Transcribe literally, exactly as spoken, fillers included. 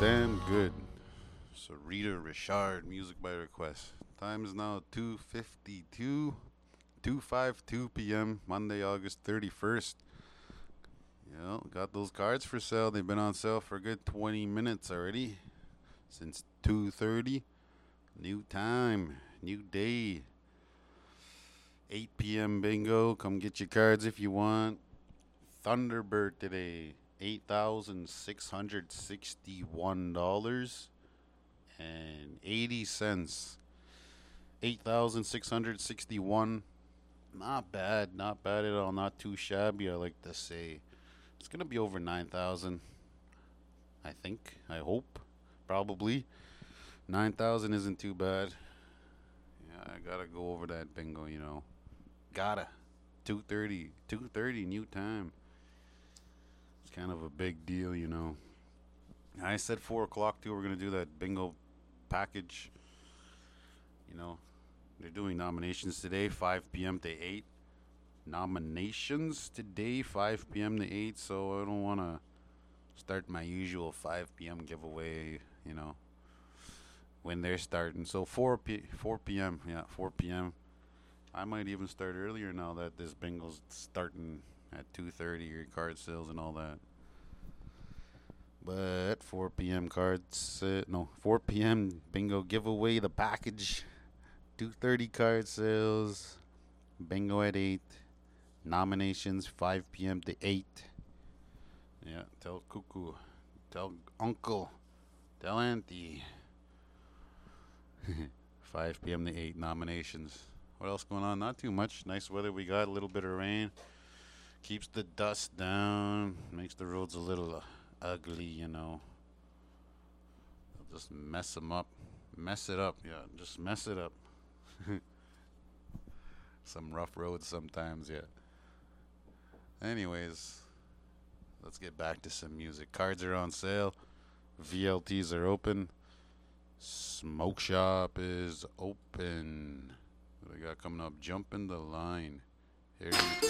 damn good. Sarita Richard, music by request. Time is now two fifty-two, two fifty-two p m. Monday, August thirty-first. You know, got those cards for sale. They've been on sale for a good twenty minutes already. Since two thirty. New time, new day. eight p m bingo. Come get your cards if you want. Thunderbird today, eight thousand six hundred sixty-one dollars and eighty cents. eight thousand six hundred sixty-one. Not bad, not bad at all. Not too shabby, I like to say. It's gonna be over nine thousand. I think. I hope. Probably. nine thousand isn't too bad. Yeah, I gotta go over that bingo, you know. Gotta. two thirty. two thirty, new time. It's kind of a big deal, you know. I said four o'clock too. We're gonna do that bingo package. You know, they're doing nominations today, five p m to eight. Nominations today, five p m to eight. So I don't want to start my usual five p m giveaway, you know, when they're starting. So four p four p m Yeah, four p m I might even start earlier now that this bingo's starting at two thirty. Your card sales and all that. But four p m cards, uh, no, four p m bingo giveaway, the package. two thirty card sales, bingo at eight, nominations five p m to eight. Yeah, tell Cuckoo, tell Uncle, tell Auntie. five p m to eight, nominations. What else going on? Not too much. Nice weather we got, a little bit of rain. Keeps the dust down, makes the roads a little uh, ugly, you know. Just mess them up. Mess it up, yeah, just mess it up. Some rough roads sometimes, yeah. Anyways, let's get back to some music. Cards are on sale. V L Ts are open. Smoke shop is open. What do we got coming up? Jump in the line. Here you go.